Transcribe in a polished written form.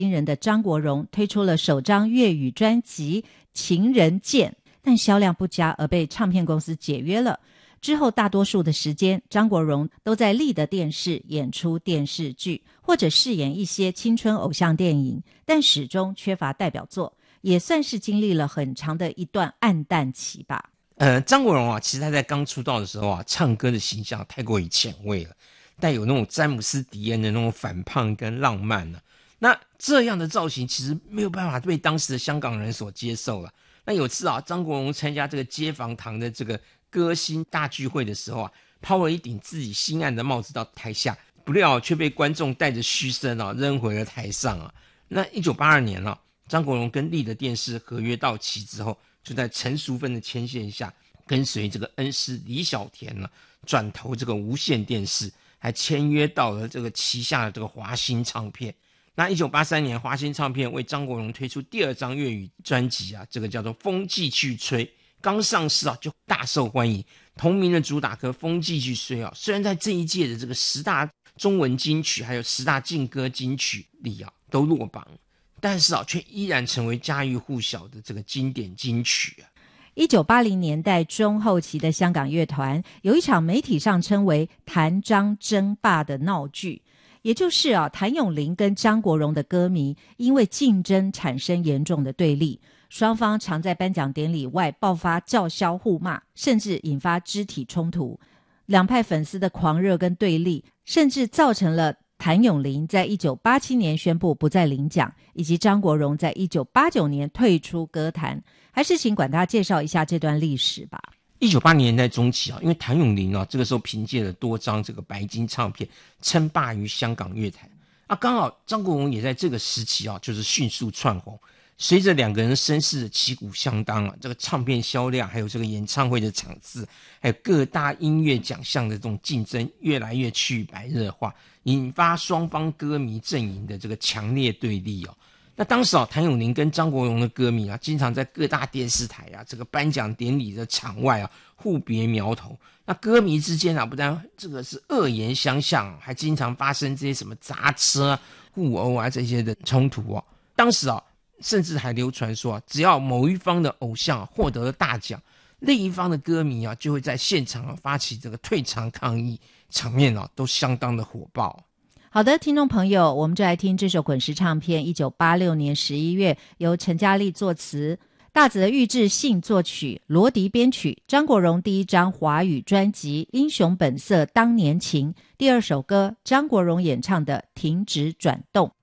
新人的张国荣推出了首张粤语专辑《情人剑》，但销量不佳而被唱片公司解约了。之后大多数的时间，张国荣都在立德电视演出电视剧，或者饰演一些青春偶像电影，但始终缺乏代表作，也算是经历了很长的一段暗淡期吧。 张国荣啊，其实他在刚出道的时候啊，唱歌的形象太过于前卫了，带有那种詹姆斯迪恩的那种反胖跟浪漫啊。那这样的造型其实没有办法被当时的香港人所接受了。那有次啊，张国荣参加这个街坊堂的这个歌星大聚会的时候啊，抛了一顶自己心爱的帽子到台下，不料却被观众带着嘘声啊扔回了台上啊。那1982年啊，张国荣跟立德电视合约到期之后，就在陈淑芬的牵线下，跟随这个恩师李小田呢，转投这个无线电视，还签约到了这个旗下的这个华星唱片。那1983年，华星唱片为张国荣推出第2张粤语专辑啊，这个叫做《风继续吹》，刚上市啊就大受欢迎。同名的主打歌《风继续吹》啊，虽然在这一届的这个10大中文金曲还有10大劲歌金曲里啊都落榜，但是啊却依然成为家喻户晓的这个经典金曲啊。 1980年代中后期的香港乐团有一场媒体上称为谭张争霸的闹剧，也就是谭咏麟跟张国荣的歌迷因为竞争产生严重的对立，双方常在颁奖典礼外爆发叫嚣互骂，甚至引发肢体冲突。两派粉丝的狂热跟对立，甚至造成了谭咏麟在1987年宣布不再领奖，以及张国荣在1989年退出歌坛。还是请管他介绍一下这段历史吧。 1980年代中期啊，因为谭咏麟啊，这个时候凭借了多张这个白金唱片，称霸于香港乐坛啊。刚好张国荣也在这个时期啊，就是迅速窜红。随着两个人声势的旗鼓相当啊，这个唱片销量，还有这个演唱会的场次，还有各大音乐奖项的这种竞争，越来越趋于白热化，引发双方歌迷阵营的这个强烈对立哦。那当时啊，谭咏麟跟张国荣的歌迷啊，经常在各大电视台啊，这个颁奖典礼的场外啊，互别苗头。那歌迷之间啊，不但这个是恶言相向，还经常发生这些什么砸车、互殴啊这些的冲突啊。当时啊，甚至还流传说啊，只要某一方的偶像获得了大奖，另一方的歌迷啊，就会在现场啊发起这个退场抗议，场面啊都相当的火爆。 好的，听众朋友，我们就来听这首滚石唱片1986年11月由陈嘉丽作词，大泽裕志信作曲，罗迪编曲，张国荣第1张华语专辑《英雄本色当年情》第2首歌，张国荣演唱的《停止转动》。